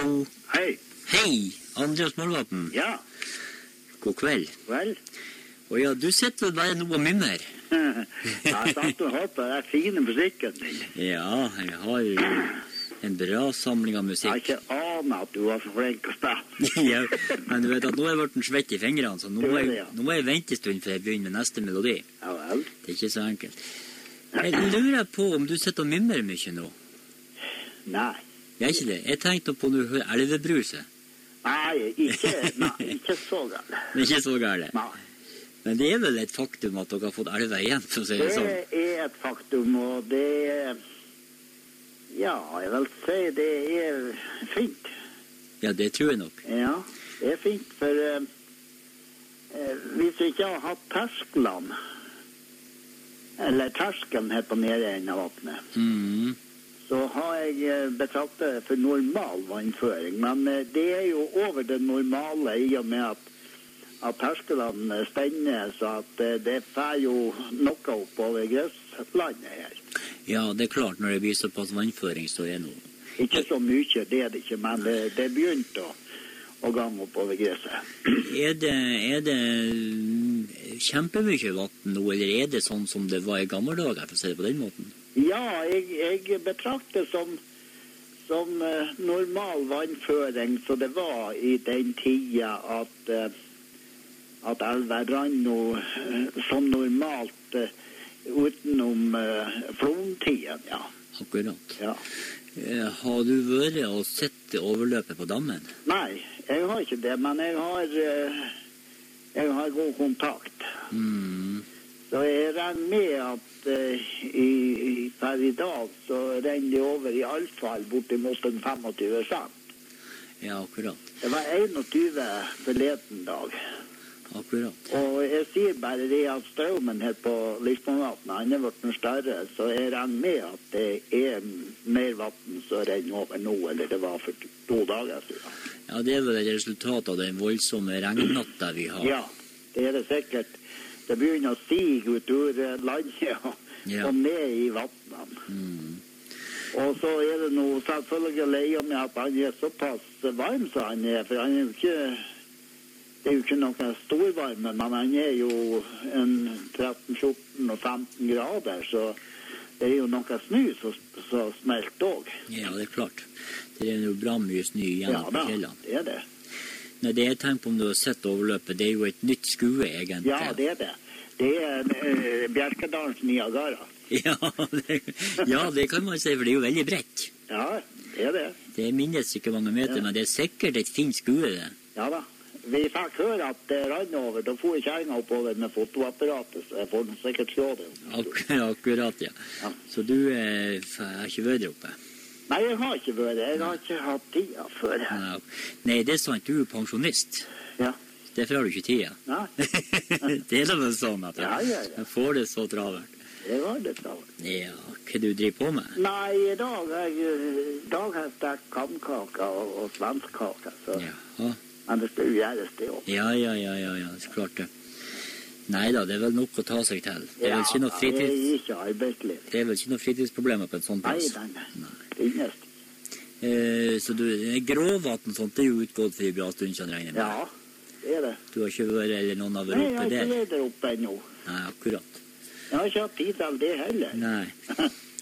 Hallo. Hei. Hei, Andreas Målvatten. Ja. God kveld. Vel. Og ja, du sitter vel bare noe mimmer. Jeg satt og hørte på den fine musikken din. Ja, jeg har jo en bra samling av Jeg har musikk. ikke anet at du var så flink å spille. Ja, men du vet at nå er jeg blitt svett i fingrene, så nå Det må er det, jeg, ja. nå må jeg vente en stund før jeg begynner med neste melodi. Ja vel. Det er ikke så enkelt. Jeg lurer på om du sitter og mimrer mye nå. Nei. Jeg er ikke det. Jeg tenkte på når du hører elvebruset. Nei, ikke så galt. Det er ikke så gærent. Nei. Men det er vel et faktum at dere har fått elver igjen, for å si det sånn. Det er et faktum, og det er... Ja, jeg vil si det er fint. Ja, det tror jeg nok. Ja, det er fint, for hvis vi ikke har hatt tersklene, eller terskelen heter nede i enden av vattnet, Mhm. så har jeg betraktet det for normal vannføring. Men det er jo over det normale i og med at terskelene stender, så at det fer jo noe oppover grøslandet her. Ja, det er klart, når det blir såpass vannføring, så er det noe. Ikke så mye, det er det ikke, men det begynte å gange oppover gresset. Er det kjempemye vann nå, eller er det sånn som det var i gamle dager, for å si det på den måten? Ja, jeg betrakter som normal vannføring, så det var i den tida at elva rann nå som normalt utenom flontiden, ja. Akkurat. Ja. Har du vært og sett overløpet på dammen? Nei, jeg har ikke det, men jeg har god kontakt. Mm. Så jeg regner med at per i dag så renner det over i alle fall bortimot en 25 cent. Ja, akkurat. Det var 21 forleden dag. Akkurat. Og jeg sier bare det at strømmen her på Lisbonvatnet, han er blitt større, så jeg regner med at det er mer vatten som renner over nå, eller det var for 2 dager siden. Ja, det er vel et resultat av den voldsomme regnnatta vi har. Ja, det er det sikkert. Det begynner å stige ut ur landet og ned i vattnene. Mm. Og så er det noe selvfølgelig med at han er såpass varm som han er, for han er jo ikke... Det er jo ikke noe storvarme, men han er jo en 13, 14 og 15 grader, så det er jo noe snø som smelter også. Ja, det er klart. Det er jo bra mye snø igjen på fjellene. Ja, det er det. Nei, det jeg tenker på om du har sett overløpet, det er jo et nytt skue, egentlig. Ja, det er det. Det er Bjerkedalens Niagara. Ja, det kan man si, for det er jo veldig bredt. Ja, det er det. Det minnes ikke mange meter, men det er sikkert et fint skue, det. Ja da. Vi fikk høre at det rann over, da får jeg kjerringa oppover med fotoapparatet, så jeg får sikkert se det. Akkurat, ja. Så du har ikke vært der oppe? Nei, jeg har ikke vært der. Jeg har ikke hatt tida før. Nei, det er sant, du er pensjonist. Ja. Derfor har du ikke tida. Nei. Det er da vel sånn at jeg får det så travelt. Det var det travelt. Ja, hva du driver på med? Nei, i dag har jeg stekt kamkaka og svenskaka, så... Ja. Men det skal jo gjøres det også. Ja, så klart det. Nei da, det er vel nok å ta seg til. Det er vel ikke noe det er ikke arbeidsledig. Det er vel ikke noe fritidsproblemer på en sånn plass? Nei. Det er nest. Så du, gråvatten sånt, det er jo utgått for en bra stund, kan jeg regne med? Ja, det er det. Du har ikke vært, eller noen har vært oppe der? Nei, jeg har ikke vært der oppe ennå. Nei, akkurat. Jeg har ikke hatt tid til det heller. Nei.